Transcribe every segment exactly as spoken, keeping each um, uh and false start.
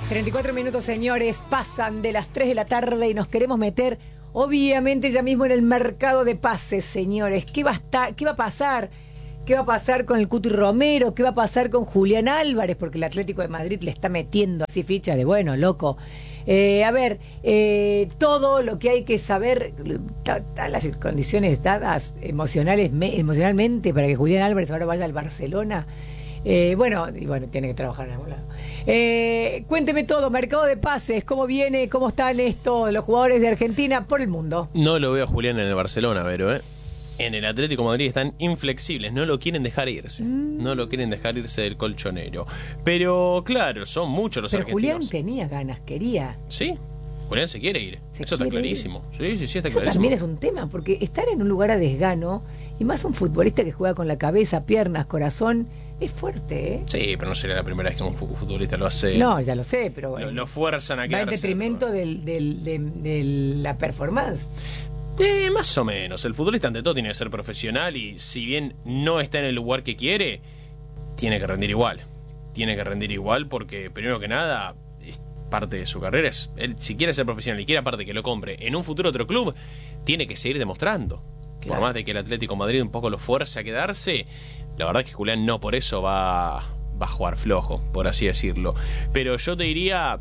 treinta y cuatro minutos, señores, pasan de las tres de la tarde y nos queremos meter, obviamente, ya mismo en el mercado de pases, señores. ¿Qué va a estar, qué va a pasar? ¿Qué va a pasar con el Cuti Romero? ¿Qué va a pasar con Julián Álvarez? Porque el Atlético de Madrid le está metiendo así ficha de bueno, loco. Eh, a ver, eh, todo lo que hay que saber, están las condiciones dadas emocionales, me, emocionalmente para que Julián Álvarez ahora vaya al Barcelona. Eh, bueno, y bueno, tiene que trabajar en algún lado. Eh, cuénteme todo, mercado de pases, ¿cómo viene? ¿Cómo están estos los jugadores de Argentina por el mundo? No lo veo a Julián en el Barcelona, pero ¿eh? En el Atlético de Madrid están inflexibles, no lo quieren dejar irse, mm. no lo quieren dejar irse del colchonero. Pero claro, son muchos los pero argentinos. Julián tenía ganas, quería. Sí, Julián se quiere ir, se eso quiere está clarísimo. Ir. Sí, sí, sí, está eso clarísimo. También es un tema, porque estar en un lugar a desgano, y más un futbolista que juega con la cabeza, piernas, corazón, es fuerte, ¿eh? Sí, pero no sería la primera vez que un futbolista lo hace. No, ya lo sé, pero bueno. Lo, lo fuerzan a quedarse. Va en detrimento del, del, de, de la performance. Eh, más o menos. El futbolista ante todo tiene que ser profesional y si bien no está en el lugar que quiere, tiene que rendir igual. Tiene que rendir igual porque, primero que nada, es parte de su carrera. Es, él, si quiere ser profesional y quiere aparte que lo compre en un futuro otro club, tiene que seguir demostrando. Claro. Por más de que el Atlético de Madrid un poco lo fuerce a quedarse, la verdad es que Julián no por eso va, va a jugar flojo, por así decirlo. Pero yo te diría,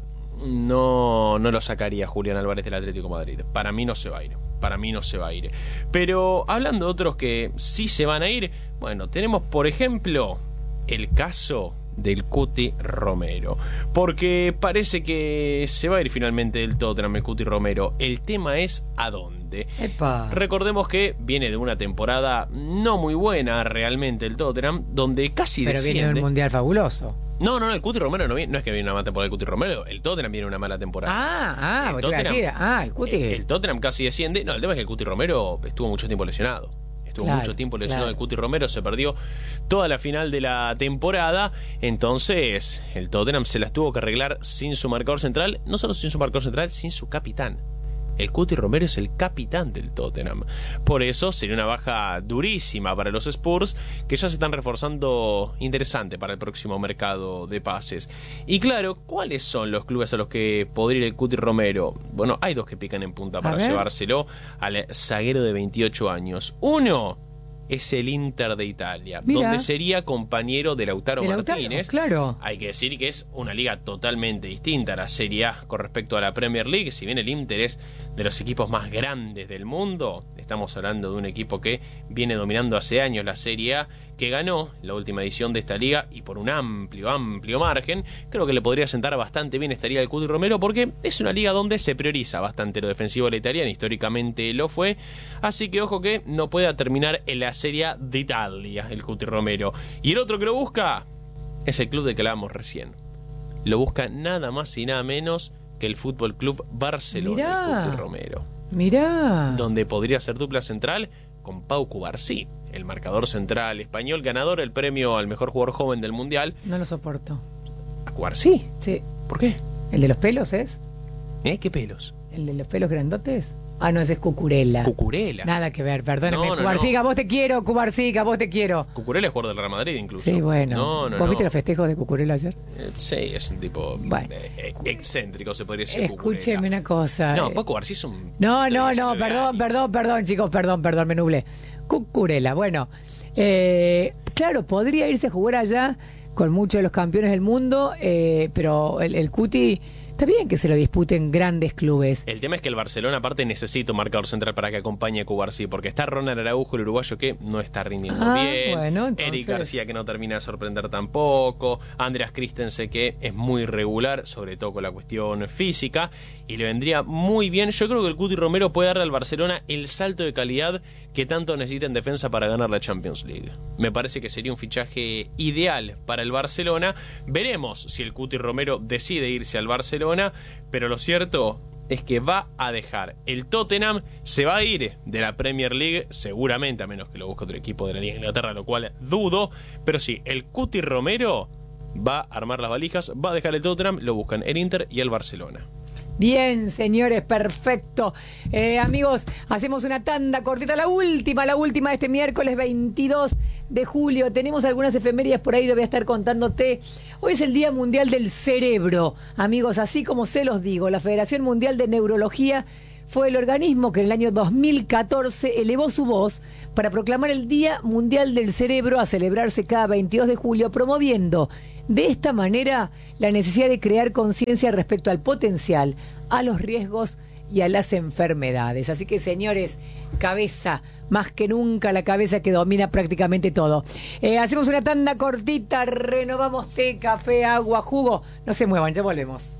no, no lo sacaría Julián Álvarez del Atlético de Madrid. Para mí no se va a ir. Para mí no se va a ir. Pero hablando de otros que sí se van a ir, bueno, tenemos por ejemplo el caso del Cuti Romero, porque parece que se va a ir finalmente del Tottenham el Cuti Romero. El tema es a dónde. Epa. Recordemos que viene de una temporada no muy buena realmente el Tottenham, donde casi pero desciende. Pero viene de un mundial fabuloso. No, no, no, el Cuti Romero no, viene, no es que viene una mala temporada el Cuti Romero, el Tottenham viene una mala temporada. Ah, ah, el te iba a decir, ah, el Cuti. El, el Tottenham casi desciende. No, el tema es que el Cuti Romero estuvo mucho tiempo lesionado. Estuvo claro, mucho tiempo lesionado claro. el Cuti Romero, se perdió toda la final de la temporada. Entonces, el Tottenham se las tuvo que arreglar sin su marcador central, no solo sin su marcador central, sin su capitán. El Cuti Romero es el capitán del Tottenham. Por eso sería una baja durísima para los Spurs, que ya se están reforzando interesante para el próximo mercado de pases. Y claro, ¿cuáles son los clubes a los que podría ir el Cuti Romero? Bueno, hay dos que pican en punta para llevárselo al zaguero de veintiocho años. Uno es el Inter de Italia, Mira. donde sería compañero de Lautaro, de Lautaro Martínez. Claro. Hay que decir que es una liga totalmente distinta a la Serie A con respecto a la Premier League. Si bien el Inter es de los equipos más grandes del mundo, estamos hablando de un equipo que viene dominando hace años la Serie A, que ganó la última edición de esta liga y por un amplio, amplio margen. Creo que le podría sentar bastante bien esta liga del Cuti Romero porque es una liga donde se prioriza bastante lo defensivo de la italiana, históricamente lo fue. Así que ojo que no pueda terminar en la Serie A de Italia el Cuti Romero. Y el otro que lo busca es el club del que hablábamos recién. Lo busca nada más y nada menos que el Fútbol Club Barcelona. Mirá, el Cuti Romero. Mirá. Donde podría ser dupla central con Pau Cubarsí, el marcador central español, ganador del premio al mejor jugador joven del Mundial. No lo soporto. ¿A Cubarsí? Sí. ¿Por qué? ¿El de los pelos es? ¿Eh? ¿Qué pelos? ¿El de los pelos grandotes? Ah, no, ese es Cucurella. Cucurella. Nada que ver, perdóname. No, no, Cubarciga, no. vos te quiero, Cubarciga, vos te quiero. Cucurella es jugador del Real Madrid incluso. Sí, bueno. No, no, ¿Vos no. viste los festejos de Cucurella ayer? Eh, sí, es un tipo bueno. eh, excéntrico, se podría decir. Escúcheme Cucurella. una cosa. No, eh. Pau Cubarsí es un... No, no, no, perdón, años. perdón, perdón, chicos, perdón, perdón, me nublé. Cucurella, bueno. Sí. Eh, claro, podría irse a jugar allá con muchos de los campeones del mundo, eh, pero el, el Cuti... Está bien que se lo disputen grandes clubes. El tema es que el Barcelona aparte necesita un marcador central para que acompañe a Cubarsí, porque está Ronald Araujo, el uruguayo, que no está rindiendo ah, bien. Bueno, entonces... Eric García, que no termina de sorprender tampoco. Andreas Christensen, que es muy regular, sobre todo con la cuestión física. Y le vendría muy bien. Yo creo que el Cuti Romero puede darle al Barcelona el salto de calidad que tanto necesita en defensa para ganar la Champions League. Me parece que sería un fichaje ideal para el Barcelona. Veremos si el Cuti Romero decide irse al Barcelona. Pero lo cierto es que va a dejar el Tottenham, se va a ir de la Premier League seguramente, a menos que lo busque otro equipo de la Liga de Inglaterra, lo cual dudo, pero sí, el Cuti Romero va a armar las valijas, va a dejar el Tottenham, lo buscan el Inter y el Barcelona. Bien, señores, perfecto. Eh, amigos, hacemos una tanda cortita, la última, la última de este miércoles veintidós de julio. Tenemos algunas efemérides por ahí, lo voy a estar contándote. Hoy es el Día Mundial del Cerebro. Amigos, así como se los digo, la Federación Mundial de Neurología fue el organismo que en el año dos mil catorce elevó su voz para proclamar el Día Mundial del Cerebro a celebrarse cada veintidós de julio, promoviendo de esta manera la necesidad de crear conciencia respecto al potencial, a los riesgos y a las enfermedades. Así que, señores, cabeza, más que nunca la cabeza que domina prácticamente todo. Eh, hacemos una tanda cortita, renovamos té, café, agua, jugo. No se muevan, ya volvemos.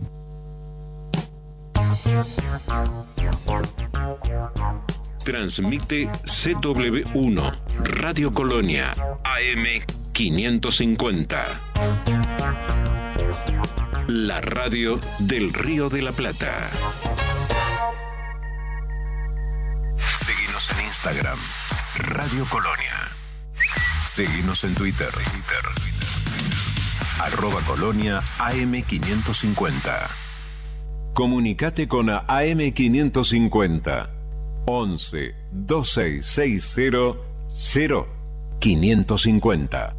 Transmite C W uno, Radio Colonia, A M quinientos cincuenta. La radio del Río de la Plata. Seguinos en Instagram, Radio Colonia. Seguinos en Twitter, Twitter. Arroba Colonia A M quinientos cincuenta. Comunicate con A M quinientos cincuenta. once, dos seis seis cero, cero, quinientos cincuenta.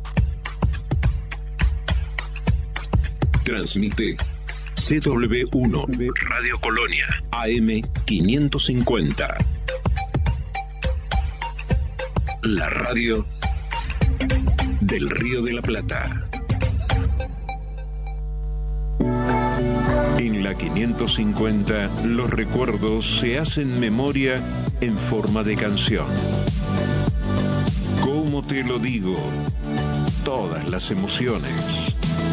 Transmite C W uno, Radio Colonia, A M quinientos cincuenta. La radio del Río de la Plata. En la quinientos cincuenta, los recuerdos se hacen memoria en forma de canción. ¿Cómo te lo digo? Todas las emociones.